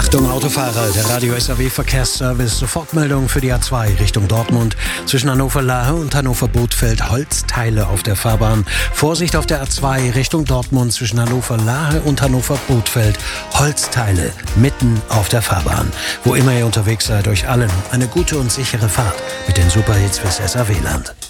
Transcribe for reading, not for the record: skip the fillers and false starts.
Achtung Autofahrer, der Radio SAW Verkehrsservice, Sofortmeldung für die A2 Richtung Dortmund zwischen Hannover-Lahe und Hannover-Bothfeld, Holzteile auf der Fahrbahn. Vorsicht auf der A2 Richtung Dortmund zwischen Hannover-Lahe und Hannover-Bothfeld, Holzteile mitten auf der Fahrbahn. Wo immer ihr unterwegs seid, euch allen eine gute und sichere Fahrt mit den Superhits fürs SAW-Land.